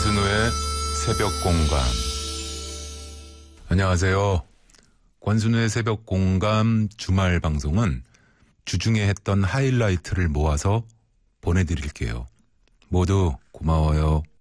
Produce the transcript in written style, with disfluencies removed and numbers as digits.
권순우의 새벽공감. 안녕하세요. 권순우의 새벽공감 주말 방송은 주중에 했던 하이라이트를 모아서 보내드릴게요. 모두 고마워요.